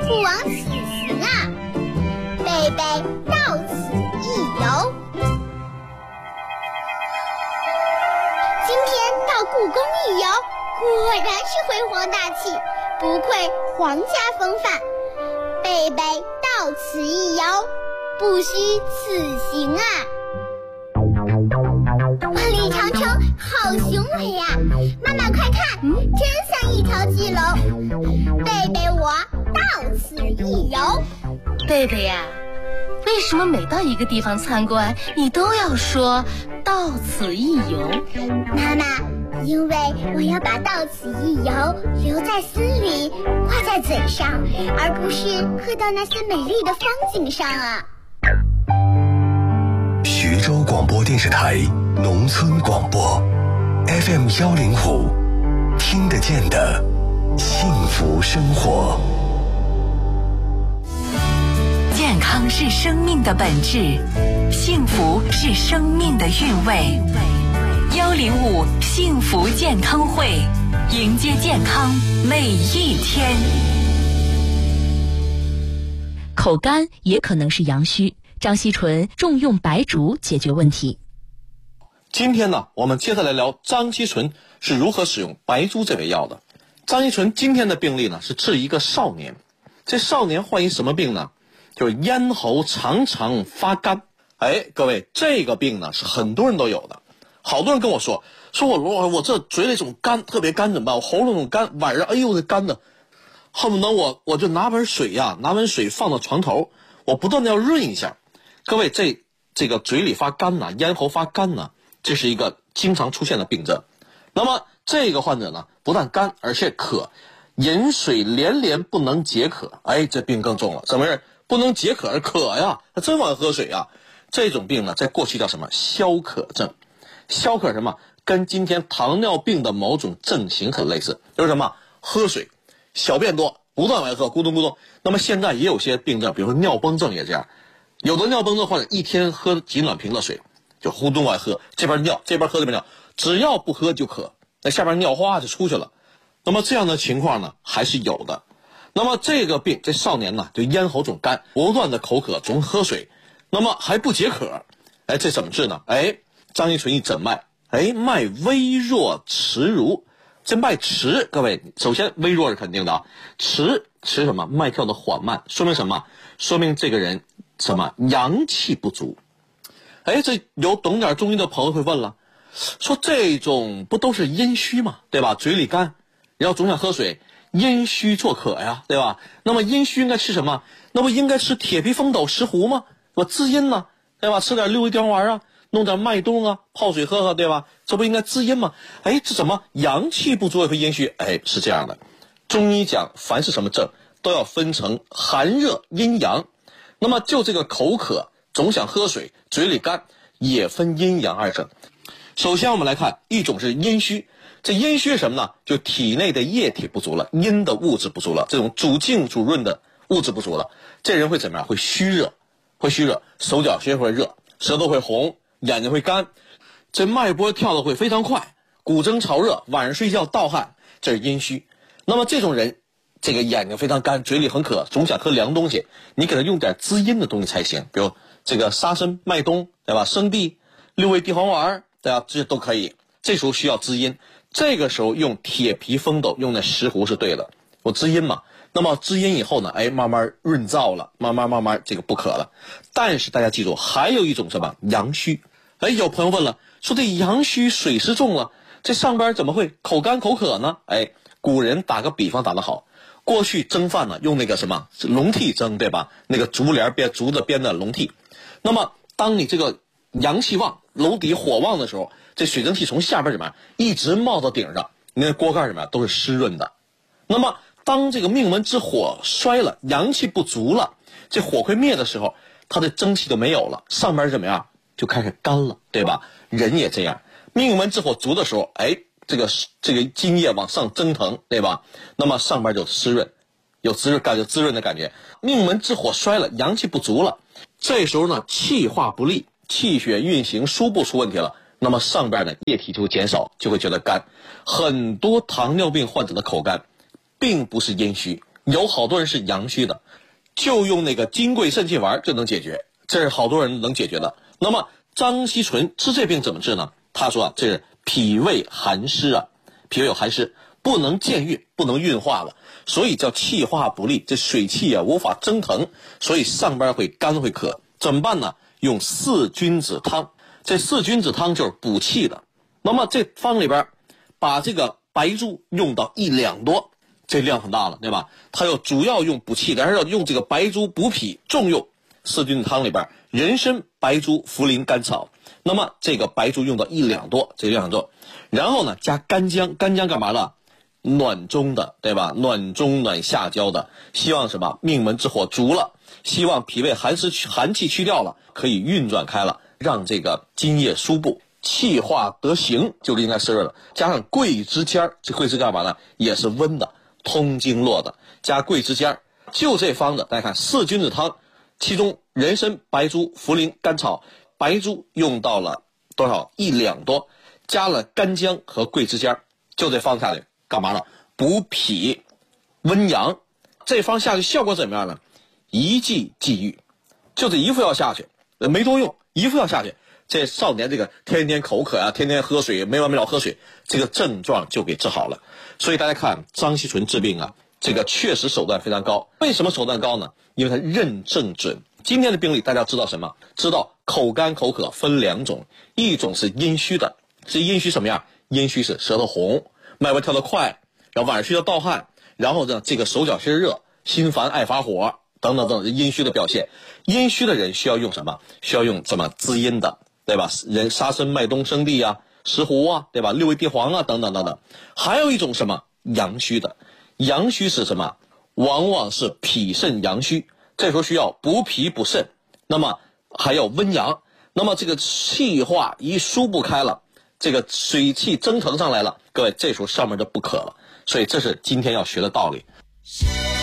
不枉此行啊！贝贝到此一游。今天到故宫一游，果然是辉煌大气，不愧皇家风范。贝贝到此一游，不虚此行啊！万里长城好雄伟呀！妈妈快看，真像一条巨龙。贝贝我到此一游。 贝贝呀，为什么每到一个地方参观，你都要说到此一游？ 妈妈，因为我要把到此一游留在心里，挂在嘴上，而不是刻到那些美丽的风景上啊。 徐州广播电视台农村广播 FM105，听得见的幸福生活。 健康是生命的本质，幸福是生命的韵味。105幸福健康会，迎接健康每一天。 口干也可能是阳虚，张锡纯重用白术解决问题。 今天呢，我们接着来聊张锡纯是如何使用白术这味药的。张锡纯今天的病例呢，是治一个少年。这少年患一什么病呢？就是咽喉常常发干。各位，这个病呢是很多人都有的。好多人跟我说我这嘴里总干，特别干怎么办？我喉咙总干，晚上这干的，恨不得我就拿碗水放到床头，我不断的要润一下。各位，这个嘴里发干呐，咽喉发干呐，这是一个经常出现的病症。那么这个患者呢，不但干，而且渴，饮水连连不能解渴。这病更重了，怎么回事？不能解渴而渴呀，他真往喝水呀。这种病呢，在过去叫什么？消渴症。消渴什么？跟今天糖尿病的某种症型很类似，就是什么？喝水，小便多，不断往外喝，咕咚咕咚。那么现在也有些病症，比如说尿崩症也这样。有的尿崩症患者一天喝几暖瓶的水，就呼咚往外喝，这边尿，这边喝，这边尿，只要不喝就渴，那下边尿哗就出去了。那么这样的情况呢，还是有的。那么这个病，这少年呢，就咽喉总干，不断的口渴，总喝水，那么还不解渴。这怎么治呢？张锡纯一诊脉，脉微弱迟如。这脉迟，各位，首先微弱是肯定的啊，迟什么？脉跳的缓慢，说明什么？说明这个人什么？阳气不足。这有懂点中医的朋友会问了，说这种不都是阴虚吗？对吧？嘴里干，然后总想喝水，阴虚作渴呀，对吧？那么阴虚应该吃什么？那不应该吃铁皮风斗石斛吗？我滋阴呢，对吧？吃点六味地黄丸啊，弄点麦冬啊，泡水喝喝，对吧？这不应该滋阴吗？这怎么阳气不足也会阴虚？是这样的。中医讲，凡是什么症都要分成寒热阴阳。那么就这个口渴，总想喝水，嘴里干，也分阴阳二症。首先我们来看，一种是阴虚。这阴虚是什么呢？就体内的液体不足了，阴的物质不足了，这种主静主润的物质不足了，这人会怎么样？会虚热，手脚心会热，舌头会红，眼睛会干，这脉搏跳的会非常快，骨蒸潮热，晚上睡觉盗汗，这是阴虚。那么这种人，这个眼睛非常干，嘴里很渴，总想喝凉东西，你给他用点滋阴的东西才行，比如这个沙参、麦冬，对吧？生地、六味地黄丸，对吧？这都可以。这时候需要滋阴，这个时候用铁皮风斗，用那石斛是对的，我滋阴嘛。那么滋阴以后呢，慢慢润燥了，慢慢这个不渴了。但是大家记住，还有一种什么？阳虚。有朋友问了，说这阳虚水湿重了，这上边怎么会口干口渴呢？古人打个比方打得好，过去蒸饭呢，用那个什么笼屉蒸，对吧？那个竹子编的笼屉。那么当你这个阳气旺，楼底火旺的时候，这水蒸气从下边怎么样一直冒到顶上，你那锅盖什么都是湿润的。那么当这个命门之火衰了，阳气不足了，这火快灭的时候，它的蒸汽就没有了，上边怎么样就开始干了，对吧？人也这样，命门之火足的时候，这个津液往上蒸腾，对吧？那么上边就湿润，有滋润的感觉。命门之火衰了，阳气不足了，这时候呢气化不利，气血运行输不出问题了，那么上边呢液体就会减少，就会觉得干。很多糖尿病患者的口干并不是阴虚， 有好多人是阳虚的，就用那个金匮肾气丸就能解决，这是好多人能解决的。那么张锡纯治这病怎么治呢？他说这是脾胃寒湿啊，脾胃有寒湿，不能健运，不能运化了，所以叫气化不利，这水气无法蒸腾，所以上边会干会渴，怎么办呢？用四君子汤，这四君子汤就是补气的。那么这方里边把这个白术用到1两多，这量很大了，对吧？它要主要用补气的，还是要用这个白术补脾，重用四君子汤里边人参、白术、茯苓、甘草。那么这个白术用到1两多，这个量很多。然后呢，加干姜，干姜干嘛了？暖中的，对吧？暖中暖下焦的，希望什么？命门之火足了，希望脾胃寒气去掉了，可以运转开了，让这个津液输布，气化得行，就应该湿润了。加上桂枝尖，这桂枝干嘛呢？也是温的，通经络的，加桂枝尖，就这方子，大家看四君子汤，其中人参、白术、茯苓、甘草，白术用到了多少？1两多，加了干姜和桂枝尖，就这方下去干嘛了？补脾温阳。这方下去效果怎么样呢？一剂即愈，就这一副药下去没多用，一副药下去，这少年这个天天口渴啊，天天喝水，没完没了喝水，这个症状就给治好了。所以大家看张锡纯治病啊，这个确实手段非常高。为什么手段高呢？因为他认证准。今天的病例大家知道什么？知道口干口渴分2种，一种是阴虚的，这阴虚什么样？阴虚是舌头红，脉搏跳得快，然后晚上睡觉盗汗，然后呢这个手脚心热，心烦爱发火等等等，阴虚的表现。阴虚的人需要用什么？需要用什么滋阴的，对吧？人沙参、麦冬、生地啊，石斛啊，对吧？6味地黄啊，等等等等。还有一种什么？阳虚的。阳虚是什么？往往是脾肾阳虚，这时候需要补脾补肾，那么还要温阳。那么这个气化一输不开了，这个水气蒸腾上来了，各位这时候上面就不渴了。所以这是今天要学的道理。